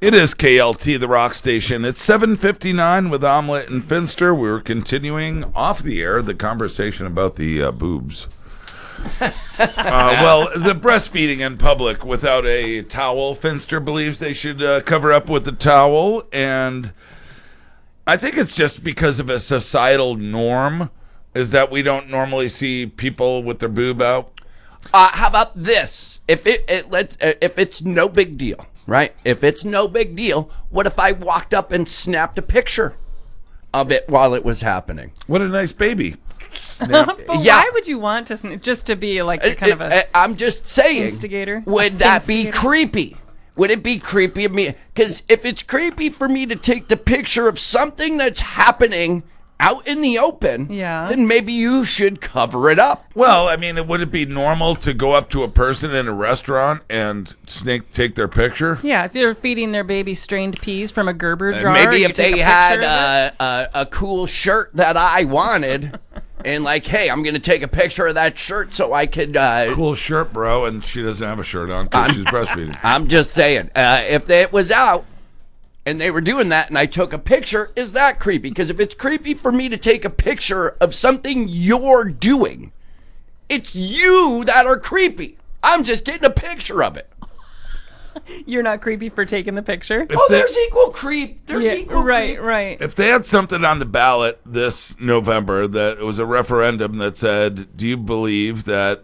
It is KLT, the rock station. It's 7:59 with Omelette and Finster. We're continuing off the air the conversation about the boobs. Well, the breastfeeding in public without a towel. Finster believes they should cover up with the towel, and I think it's just because of a societal norm, is that we don't normally see people with their boob out. How about this? If it's no big deal, right? If it's no big deal, what if I walked up and snapped a picture of it while it was happening? What a nice baby. But why would you want to just to be like a kind of a I'm just saying, instigator? Would that be creepy? Would it be creepy of me? Because if it's creepy for me to take the picture of something that's happening out in the open, then maybe you should cover it up. Well, I mean, would it be normal to go up to a person in a restaurant and take their picture? Yeah, if they're feeding their baby strained peas from a Gerber jar. Maybe if they had a cool shirt that I wanted, and like, hey, I'm going to take a picture of that shirt so I could... cool shirt, bro, and she doesn't have a shirt on because she's breastfeeding. I'm just saying, if it was out, and they were doing that, and I took a picture, is that creepy? Because if it's creepy for me to take a picture of something you're doing, it's you that are creepy. I'm just getting a picture of it. You're not creepy for taking the picture? There's equal creep. There's equal creep. Right. If they had something on the ballot this November that it was a referendum that said, do you believe that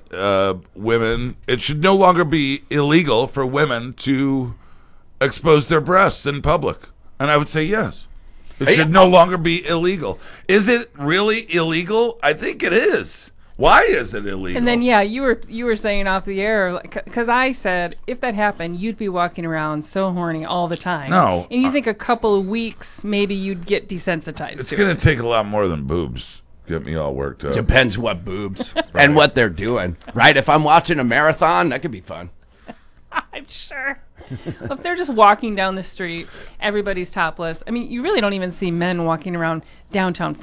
it should no longer be illegal for women to expose their breasts in public? And I would say yes. It should no longer be illegal. Is it really illegal? I think it is. Why is it illegal? And then you were saying off the air, because I said if that happened, you'd be walking around so horny all the time. No, and you think a couple of weeks maybe you'd get desensitized. It's going to take a lot more than boobs. Get me all worked up. Depends what boobs and what they're doing, right? If I'm watching a marathon, that could be fun. I'm sure. If they're just walking down the street, everybody's topless. I mean, you really don't even see men walking around downtown